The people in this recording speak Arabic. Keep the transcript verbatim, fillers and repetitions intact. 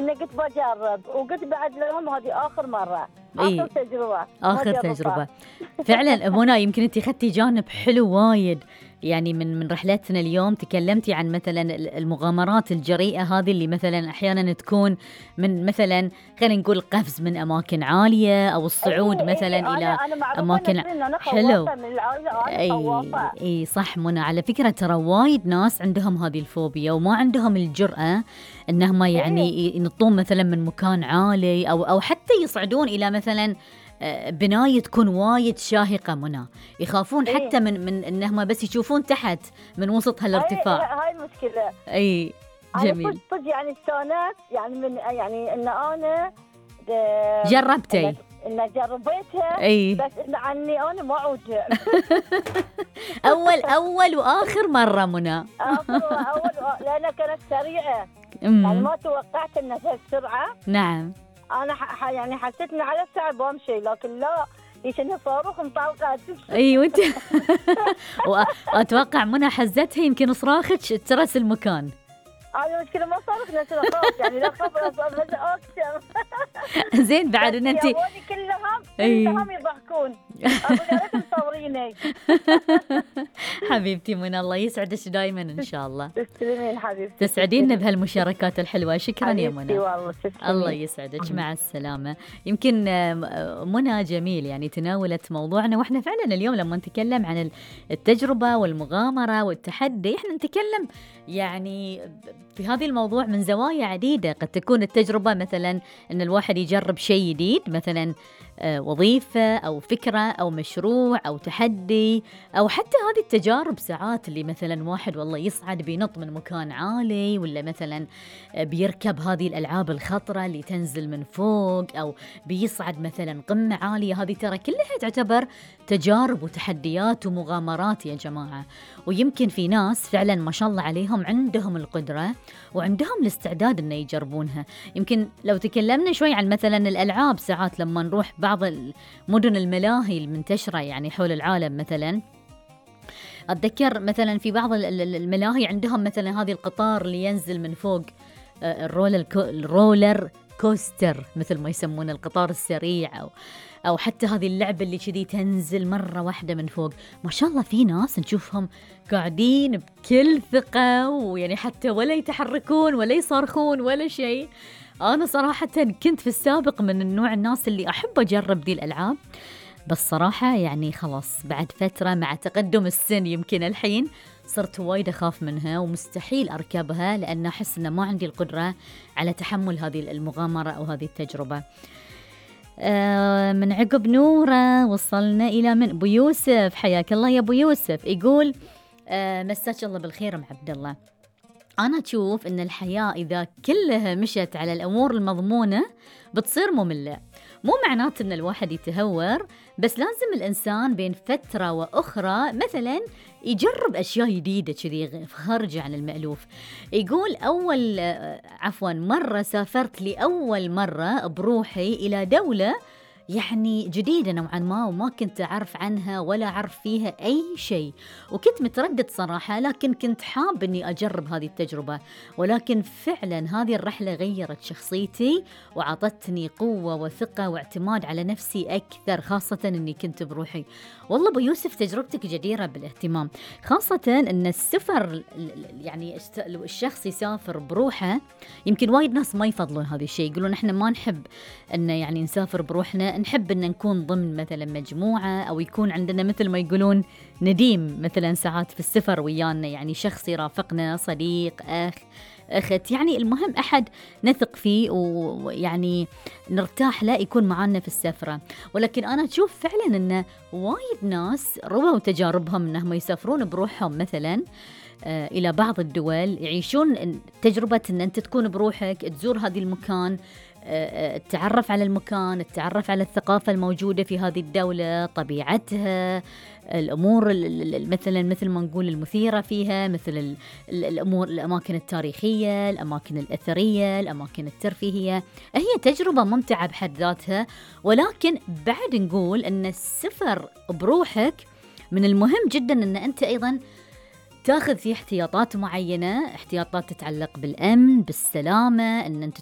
اني قلت بجرب، وقلت بعد لهم هذه اخر مره، إيه. اخر تجربه آخر تجربة فعلا. منى يمكن أنت خدتي جانب حلو وايد يعني من من رحلتنا اليوم. تكلمتي عن مثلا المغامرات الجريئة هذه اللي مثلا أحيانا تكون من مثلا خلينا نقول قفز من أماكن عالية أو الصعود إيه مثلا إيه إلى أنا أنا أماكن أنا حلو. من العائلة، أنا اي خوافة. اي صح منى، على فكرة ترى وايد ناس عندهم هذه الفوبيا وما عندهم الجرأة انهم يعني إيه؟ ينطون مثلا من مكان عالي او او حتى يصعدون الى مثلا بناية تكون وايد شاهقة منى، يخافون إيه؟ حتى من من انهم بس يشوفون تحت من وسط هالارتفاع. هاي, هاي المشكلة. اي جميل. صدق يعني استانست يعني من يعني ان انا جربتي ان, إن جربتها. اي بس إن عني انا ما اوجع. اول اول واخر مرة منى. اول اول لانها كانت سريعة، يعني ما توقعت انها السرعة. نعم انا ح... يعني حسيتني على الساعة بمشي، لكن لا، هيك انها صاروخ مطلقة. اي وانت واتوقع منى حزتها يمكن صراخك ترس المكان. هذه مشكلة، ما صارت نفس الخوف، يعني لا خوف ولا صار أكثر. زين بعد ان انت كلهم كلهم يضحكون، اقول لهم صوريني. حبيبتي منى الله يسعدك دائما ان شاء الله. تسلمين حبيبتي، تسعدينا بهالمشاركات الحلوه. شكرا يا منى. والله الله يسعدك، مع السلامه. يمكن منى جميل يعني تناولت موضوعنا، واحنا فعلا اليوم لما نتكلم عن التجربه والمغامره والتحدي احنا نتكلم يعني في هذه الموضوع من زوايا عديدة. قد تكون التجربة مثلا أن الواحد يجرب شيء جديد، مثلا وظيفة أو فكرة أو مشروع أو تحدي، أو حتى هذه التجارب ساعات اللي مثلا واحد والله يصعد بينط من مكان عالي، ولا مثلا بيركب هذه الألعاب الخطرة اللي تنزل من فوق، أو بيصعد مثلا قمة عالية. هذه ترى كلها تعتبر تجارب وتحديات ومغامرات يا جماعة. ويمكن في ناس فعلا ما شاء الله عليهم عندهم القدرة وعندهم الاستعداد أن يجربونها. يمكن لو تكلمنا شوي عن مثلا الألعاب، ساعات لما نروح بعض المدن الملاهي المنتشرة يعني حول العالم، مثلا أتذكر مثلا في بعض الملاهي عندهم مثلا هذه القطار اللي ينزل من فوق، الرولر الرولر كوستر مثل ما يسمون، القطار السريع، أو أو حتى هذه اللعبة اللي كذي تنزل مرة واحدة من فوق. ما شاء الله في ناس نشوفهم قاعدين بكل ثقة، ويعني حتى ولا يتحركون ولا يصرخون ولا شيء. أنا صراحة كنت في السابق من النوع الناس اللي أحب أجرب دي الألعاب، بس صراحة يعني خلاص بعد فترة مع تقدم السن يمكن الحين صرت وايد أخاف منها ومستحيل أركبها، لأن أحس أن ما عندي القدرة على تحمل هذه المغامرة أو هذه التجربة. آه من عقب نورة وصلنا إلى من أبو يوسف. حياك الله يا أبو يوسف. يقول آه مساك الله بالخير أم عبد الله. أنا أشوف أن الحياة إذا كلها مشت على الأمور المضمونة بتصير مملة. مو معناته أن الواحد يتهور، بس لازم الإنسان بين فترة وأخرى مثلا يجرب أشياء جديدة كذي خارجة عن المألوف. يقول أول عفوا مرة سافرت لأول مرة بروحي إلى دولة يعني جديدة نوعا ما، وما كنت أعرف عنها ولا أعرف فيها أي شيء، وكنت متردد صراحة، لكن كنت حاب أني أجرب هذه التجربة. ولكن فعلا هذه الرحلة غيرت شخصيتي وعطتني قوة وثقة واعتماد على نفسي أكثر، خاصة أني كنت بروحي. والله أبو يوسف تجربتك جديرة بالاهتمام، خاصة أن السفر يعني الشخص يسافر بروحه. يمكن وايد ناس ما يفضلون هذا الشيء، يقولون إحنا ما نحب أن يعني نسافر بروحنا، نحب أن نكون ضمن مثلا مجموعة، أو يكون عندنا مثل ما يقولون نديم مثلا ساعات في السفر ويانا، يعني شخص يرافقنا، صديق، أخ، أخت، يعني المهم أحد نثق فيه ويعني نرتاح لا يكون معنا في السفرة. ولكن أنا أشوف فعلا أن وايد ناس رووا تجاربهم أنهم يسافرون بروحهم مثلا آه إلى بعض الدول، يعيشون تجربة أن أنت تكون بروحك تزور هذه المكان، التعرف على المكان، التعرف على الثقافة الموجودة في هذه الدولة، طبيعتها، الأمور مثلا مثل ما نقول المثيرة فيها، مثل الأمور الأماكن التاريخية، الأماكن الأثرية، الأماكن الترفيهية. هي تجربة ممتعة بحد ذاتها، ولكن بعد نقول أن السفر بروحك من المهم جدا أن أنت أيضا تاخذ فيه احتياطات معينة، احتياطات تتعلق بالأمن، بالسلامة، أن أنت